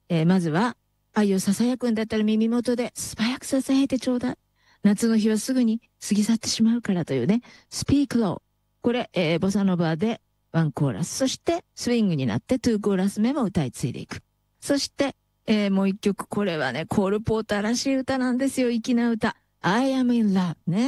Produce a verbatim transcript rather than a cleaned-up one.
えーまずは、愛を囁くんだったら耳元で素早く囁いてちょうだい。夏の日はすぐに過ぎ去ってしまうからというね、Speak Low。これ、えーボサノバでワンコーラス。そして、スイングになってツーコーラス目も歌い継いでいく。そして、えーもう一曲、これはね、コールポーターらしい歌なんですよ。粋な歌。I am in love ね。